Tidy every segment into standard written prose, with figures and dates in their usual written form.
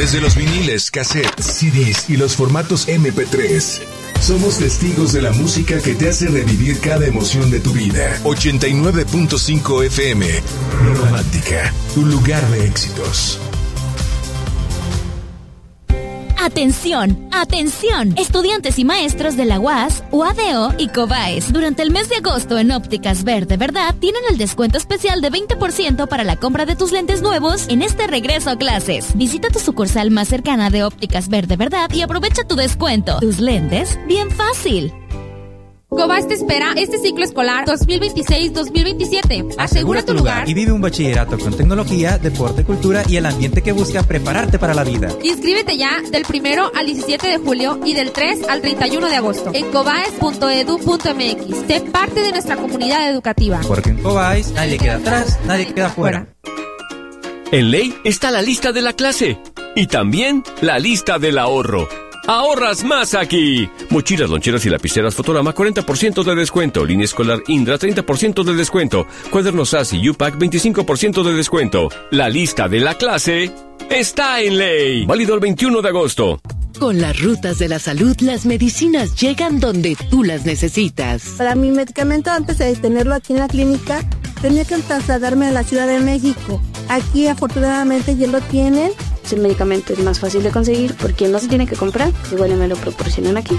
Desde los viniles, cassettes, CDs y los formatos MP3. Somos testigos de la música que te hace revivir cada emoción de tu vida. 89.5 FM. Romántica, tu lugar de éxitos. ¡Atención! ¡Atención! Estudiantes y maestros de la UAS, UADO y COBAES. Durante el mes de agosto en Ópticas Verde Verdad tienen el descuento especial de 20% para la compra de tus lentes nuevos en este regreso a clases. Visita tu sucursal más cercana de Ópticas Verde Verdad y aprovecha tu descuento. Tus lentes, bien fácil. COBAES te espera este ciclo escolar 2026-2027. Asegura tu lugar y vive un bachillerato con tecnología, deporte, cultura y el ambiente que busca prepararte para la vida. Inscríbete ya del 1 al 17 de julio y del 3 al 31 de agosto en cobaes.edu.mx. Sé parte de nuestra comunidad educativa. Porque en COBAES nadie queda atrás, nadie queda fuera. En ley está la lista de la clase y también la lista del ahorro. ¡Ahorras más aquí! Mochilas, loncheras y lapiceras Fotorama 40% de descuento. Línea escolar Indra 30% de descuento. Cuadernos SAS y UPAC 25% de descuento. La lista de la clase está en ley. Válido el 21 de agosto. Con las rutas de la salud, las medicinas llegan donde tú las necesitas. Para mi medicamento, antes de tenerlo aquí en la clínica, tenía que trasladarme a la Ciudad de México. Aquí, afortunadamente, ya lo tienen. El medicamento es más fácil de conseguir porque no se tiene que comprar, igual me lo proporcionan aquí.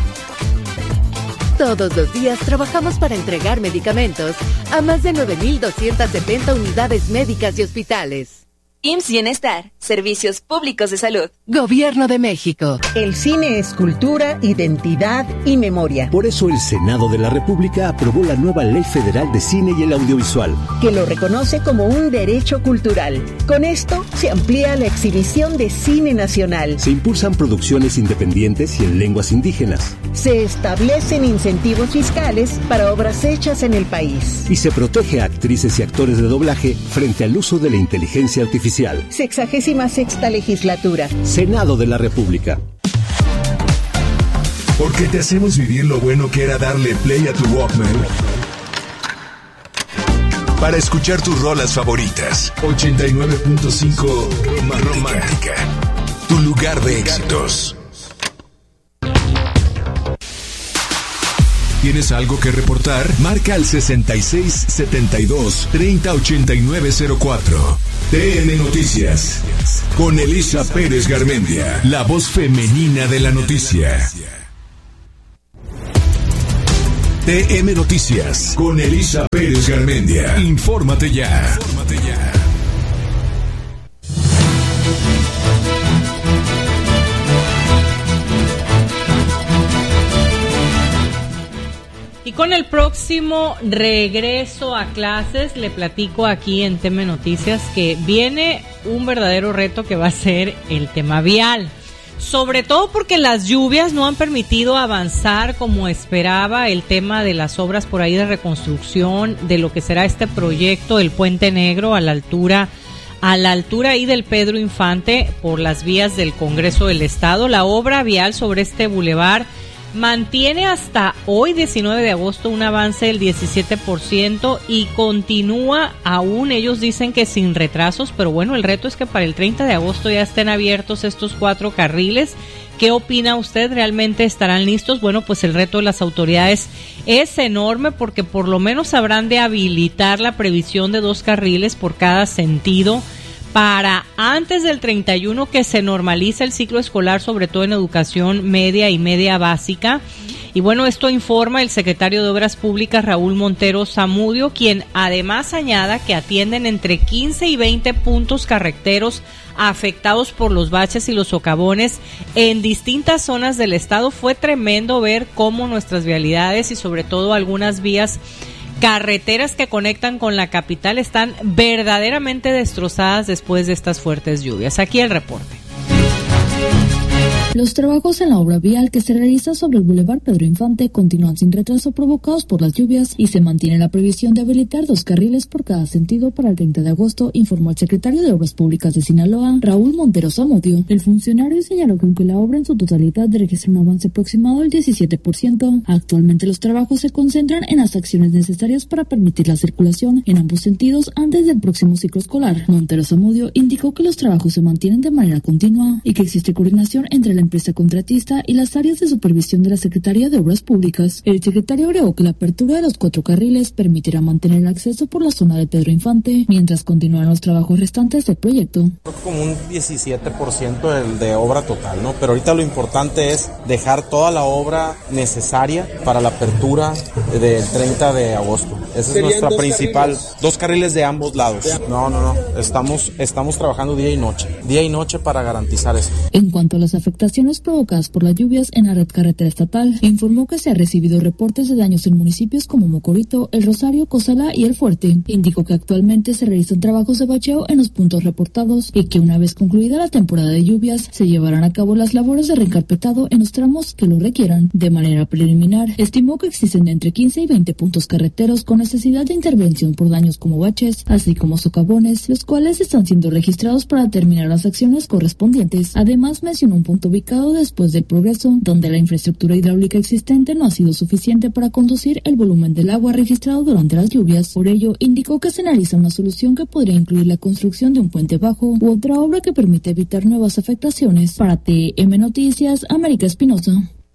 Todos los días trabajamos para entregar medicamentos a más de 9,270 unidades médicas y hospitales. IMSS Bienestar, Servicios Públicos de Salud. Gobierno de México. El cine es cultura, identidad y memoria. Por eso el Senado de la República aprobó la nueva Ley Federal de Cine y el Audiovisual, que lo reconoce como un derecho cultural. Con esto se amplía la exhibición de cine nacional. Se impulsan producciones independientes y en lenguas indígenas. Se establecen incentivos fiscales para obras hechas en el país. Y se protege a actrices y actores de doblaje frente al uso de la inteligencia artificial. 66ª legislatura. Senado de la República. Porque te hacemos vivir lo bueno que era darle play a tu Walkman para escuchar tus rolas favoritas. 89.5 Romántica, tu lugar de éxitos. ¿Tienes algo que reportar? Marca al 6672-308904. TN Noticias. Con Elisa Pérez Garmendia, la voz femenina de la noticia. TN Noticias. Con Elisa Pérez Garmendia. Infórmate ya. Y con el próximo regreso a clases, le platico aquí en TM Noticias que viene un verdadero reto que va a ser el tema vial. Sobre todo porque las lluvias no han permitido avanzar como esperaba el tema de las obras por ahí de reconstrucción de lo que será este proyecto del Puente Negro a la altura ahí del Pedro Infante por las vías del Congreso del Estado. La obra vial sobre este bulevar mantiene hasta hoy, 19 de agosto, un avance del 17% y continúa aún, ellos dicen que sin retrasos, pero bueno, el reto es que para el 30 de agosto ya estén abiertos estos 4 carriles. ¿Qué opina usted? ¿Realmente estarán listos? Bueno, pues el reto de las autoridades es enorme porque por lo menos habrán de habilitar la previsión de 2 carriles por cada sentido para antes del 31 que se normalice el ciclo escolar, sobre todo en educación media y media básica. Y bueno, esto informa el secretario de Obras Públicas, Raúl Montero Zamudio, quien además añada que atienden entre 15 y 20 puntos carreteros afectados por los baches y los socavones en distintas zonas del estado. Fue tremendo ver cómo nuestras vialidades y sobre todo algunas vías carreteras que conectan con la capital están verdaderamente destrozadas después de estas fuertes lluvias. Aquí el reporte. Los trabajos en la obra vial que se realiza sobre el Boulevard Pedro Infante continúan sin retraso provocados por las lluvias y se mantiene la previsión de habilitar 2 carriles por cada sentido para el 30 de agosto, informó el secretario de Obras Públicas de Sinaloa, Raúl Montero Zamudio. El funcionario señaló que aunque la obra en su totalidad registra un avance aproximado del 17%, actualmente los trabajos se concentran en las acciones necesarias para permitir la circulación en ambos sentidos antes del próximo ciclo escolar. Montero Zamudio indicó que los trabajos se mantienen de manera continua y que existe coordinación entre la empresa contratista y las áreas de supervisión de la Secretaría de Obras Públicas. El secretario agregó que la apertura de los 4 carriles permitirá mantener el acceso por la zona de Pedro Infante, mientras continúan los trabajos restantes del proyecto. Como un 17% de obra total, ¿no? Pero ahorita lo importante es dejar toda la obra necesaria para la apertura del 30 de agosto. Esa es nuestra principal. 2 carriles de ambos lados. No. Estamos trabajando día y noche para garantizar eso. En cuanto a las afectaciones provocadas por las lluvias en la red carretera estatal, informó que se ha recibido reportes de daños en municipios como Mocorito, El Rosario, Cozalá y El Fuerte. Indicó que actualmente se realizan trabajos de bacheo en los puntos reportados y que una vez concluida la temporada de lluvias, se llevarán a cabo las labores de reencarpetado en los tramos que lo requieran. De manera preliminar, estimó que existen entre 15 y 20 puntos carreteros con necesidad de intervención por daños como baches, así como socavones, los cuales están siendo registrados para terminar las acciones correspondientes. Además, mencionó un punto ubicado después del Progreso, donde la infraestructura hidráulica existente no ha sido suficiente para conducir el volumen del agua registrado durante las lluvias. Por ello, indicó que se analiza una solución que podría incluir la construcción de un puente bajo u otra obra que permita evitar nuevas afectaciones. Para TM Noticias, América Espinosa.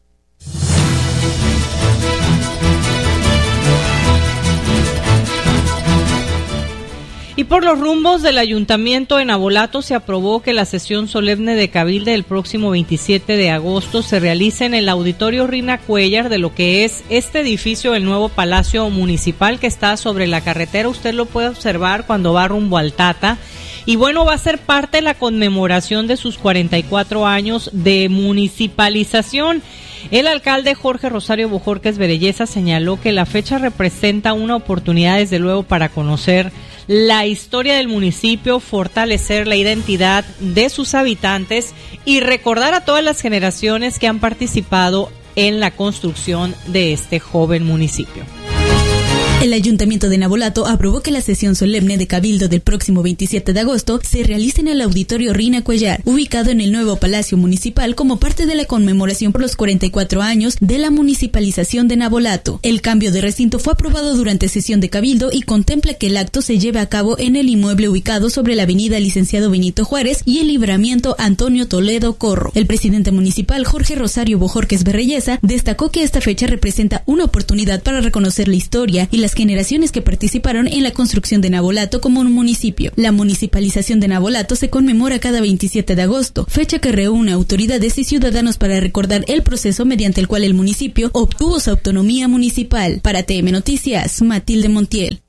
Y por los rumbos del Ayuntamiento en Navolato se aprobó que la sesión solemne de Cabildo del próximo 27 de agosto se realice en el Auditorio Rina Cuellar de lo que es este edificio, el nuevo Palacio Municipal que está sobre la carretera. Usted lo puede observar cuando va rumbo al Tata. Y bueno, va a ser parte de la conmemoración de sus 44 años de municipalización. El alcalde Jorge Rosario Bojorquez Berelleza señaló que la fecha representa una oportunidad, desde luego, para conocer la historia del municipio, fortalecer la identidad de sus habitantes y recordar a todas las generaciones que han participado en la construcción de este joven municipio. El Ayuntamiento de Navolato aprobó que la sesión solemne de Cabildo del próximo 27 de agosto se realice en el Auditorio Rina Cuellar, ubicado en el nuevo Palacio Municipal como parte de la conmemoración por los 44 años de la municipalización de Navolato. El cambio de recinto fue aprobado durante sesión de Cabildo y contempla que el acto se lleve a cabo en el inmueble ubicado sobre la avenida Licenciado Benito Juárez y el libramiento Antonio Toledo Corro. El presidente municipal, Jorge Rosario Bojorquez Berelleza, destacó que esta fecha representa una oportunidad para reconocer la historia y las generaciones que participaron en la construcción de Navolato como un municipio. La municipalización de Navolato se conmemora cada 27 de agosto, fecha que reúne autoridades y ciudadanos para recordar el proceso mediante el cual el municipio obtuvo su autonomía municipal. Para TM Noticias, Matilde Montiel.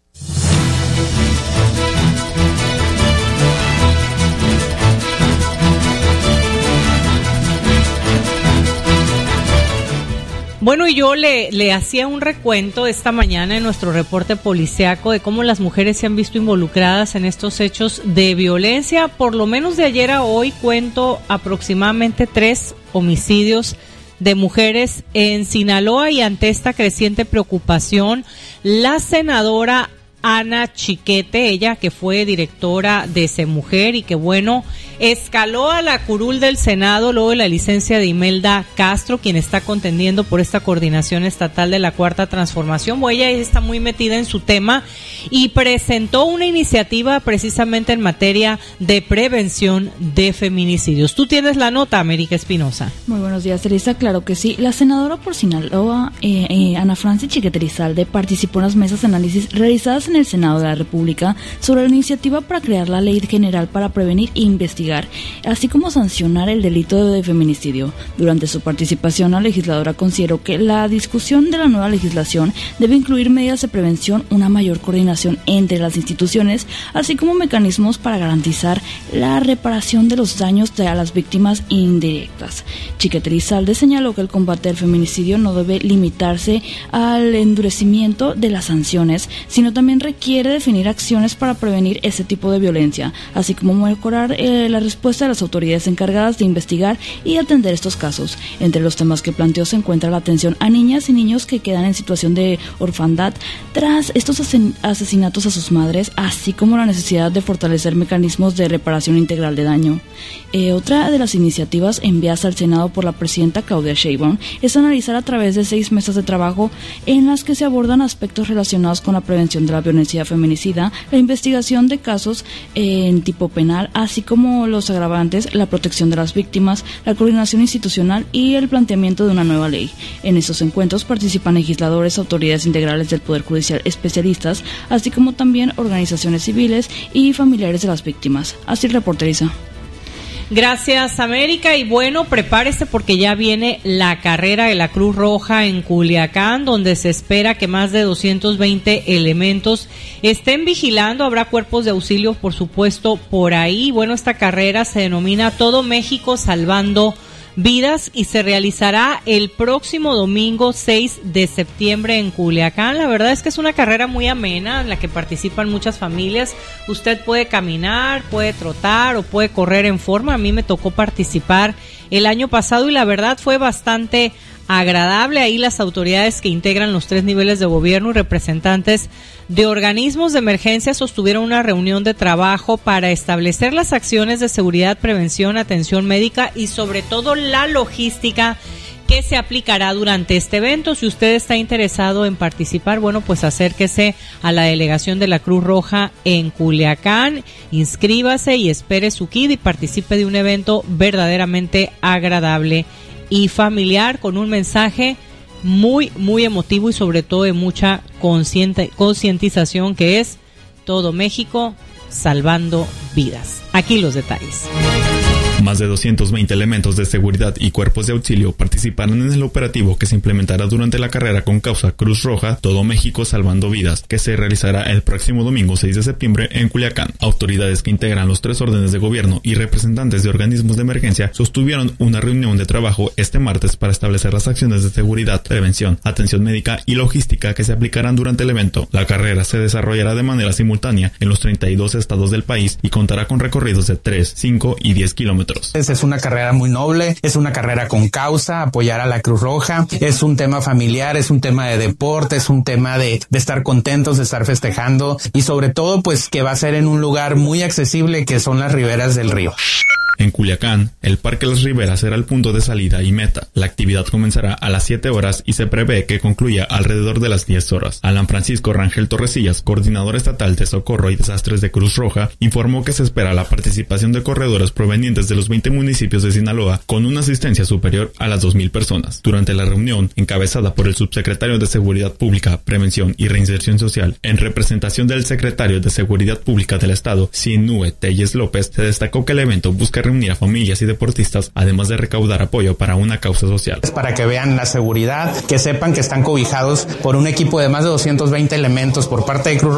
Bueno, y yo le hacía un recuento esta mañana en nuestro reporte policiaco de cómo las mujeres se han visto involucradas en estos hechos de violencia. Por lo menos de ayer a hoy cuento aproximadamente 3 homicidios de mujeres en Sinaloa, y ante esta creciente preocupación, la senadora Ana Chiquete, ella que fue directora de CEMujer y que bueno, escaló a la curul del Senado luego de la licencia de Imelda Castro, quien está contendiendo por esta coordinación estatal de la Cuarta Transformación. Bueno, ella está muy metida en su tema y presentó una iniciativa precisamente en materia de prevención de feminicidios. Tú tienes la nota, América Espinosa. Muy buenos días, Teresa. Claro que sí. La senadora por Sinaloa, Ana Francis Chiquete Lizalde, participó en las mesas de análisis realizadas en el Senado de la República sobre la iniciativa para crear la Ley General para prevenir e investigar, así como sancionar el delito de feminicidio. Durante su participación, la legisladora consideró que la discusión de la nueva legislación debe incluir medidas de prevención, una mayor coordinación entre las instituciones, así como mecanismos para garantizar la reparación de los daños a las víctimas indirectas. Chiquete Lizalde señaló que el combate al feminicidio no debe limitarse al endurecimiento de las sanciones, sino también también requiere definir acciones para prevenir ese tipo de violencia, así como mejorar la respuesta de las autoridades encargadas de investigar y atender estos casos. Entre los temas que planteó se encuentra la atención a niñas y niños que quedan en situación de orfandad tras estos asesinatos a sus madres, así como la necesidad de fortalecer mecanismos de reparación integral de daño. Otra de las iniciativas enviadas al Senado por la presidenta Claudia Sheinbaum es analizar a través de 6 mesas de trabajo en las que se abordan aspectos relacionados con la prevención de la violencia feminicida, la investigación de casos en tipo penal, así como los agravantes, la protección de las víctimas, la coordinación institucional y el planteamiento de una nueva ley. En estos encuentros participan legisladores, autoridades integrales del Poder Judicial, especialistas, así como también organizaciones civiles y familiares de las víctimas. Así reporteriza. Gracias, América. Y bueno, prepárese porque ya viene la carrera de la Cruz Roja en Culiacán, donde se espera que más de 220 elementos estén vigilando. Habrá cuerpos de auxilio, por supuesto, por ahí. Bueno, esta carrera se denomina Todo México Salvando Vidas y se realizará el próximo domingo 6 de septiembre en Culiacán. La verdad es que es una carrera muy amena en la que participan muchas familias. Usted puede caminar, puede trotar o puede correr en forma. A mí me tocó participar el año pasado y la verdad fue bastante agradable. Ahí las autoridades que integran los 3 niveles de gobierno y representantes de organismos de emergencia sostuvieron una reunión de trabajo para establecer las acciones de seguridad, prevención, atención médica y sobre todo la logística que se aplicará durante este evento. Si usted está interesado en participar, bueno, pues acérquese a la delegación de la Cruz Roja en Culiacán, inscríbase y espere su kit y participe de un evento verdaderamente agradable y familiar con un mensaje muy, muy emotivo y sobre todo de mucha concientización, que es Todo México Salvando Vidas. Aquí los detalles. Más de 220 elementos de seguridad y cuerpos de auxilio participarán en el operativo que se implementará durante la carrera con causa Cruz Roja Todo México Salvando Vidas, que se realizará el próximo domingo 6 de septiembre en Culiacán. Autoridades que integran los 3 órdenes de gobierno y representantes de organismos de emergencia sostuvieron una reunión de trabajo este martes para establecer las acciones de seguridad, prevención, atención médica y logística que se aplicarán durante el evento. La carrera se desarrollará de manera simultánea en los 32 estados del país y contará con recorridos de 3, 5 y 10 kilómetros. Es una carrera muy noble, es una carrera con causa, apoyar a la Cruz Roja, es un tema familiar, es un tema de deporte, es un tema de estar contentos, de estar festejando y sobre todo pues que va a ser en un lugar muy accesible que son las riberas del río. En Culiacán, el Parque Las Riberas será el punto de salida y meta. La actividad comenzará a las 7 horas y se prevé que concluya alrededor de las 10 horas. Alan Francisco Rangel Torrecillas, coordinador estatal de Socorro y Desastres de Cruz Roja, informó que se espera la participación de corredores provenientes de los 20 municipios de Sinaloa con una asistencia superior a las 2,000 personas. Durante la reunión, encabezada por el subsecretario de Seguridad Pública, Prevención y Reinserción Social, en representación del secretario de Seguridad Pública del Estado, Sinue Telles López, se destacó que el evento busca reunir a familias y deportistas, además de recaudar apoyo para una causa social. Es para que vean la seguridad, que sepan que están cobijados por un equipo de más de 220 elementos por parte de Cruz Roja.